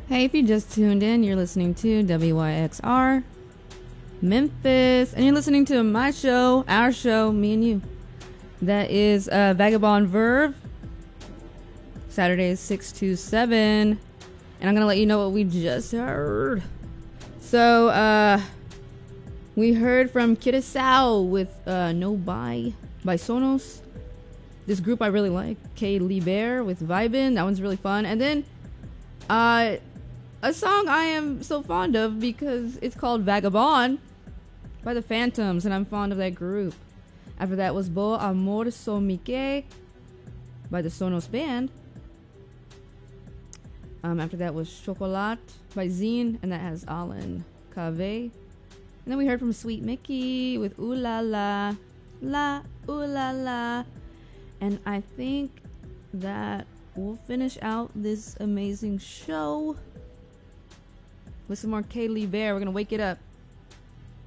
Hey, if you just tuned in, you're listening to WYXR Memphis, and you're listening to my show, our show, me and you. That is Vagabond Verve, Saturdays 6 to 7. And I'm going to let you know what we just heard. So, we heard from Curacao with No Bye by Sonos. This group I really like, K. Liber with Vibin. That one's really fun. And then, a song I am so fond of because it's called Vagabond by the Phantoms, and I'm fond of that group. After that was Bo Amor So Mike by the Sonos Band. After that was Chocolat by Zine, and that has Alan Cave. And then we heard from Sweet Mickey with Ooh La La, La Ooh La La. And I think that we'll finish out this amazing show with some more Kaylee Bear. We're gonna wake it up.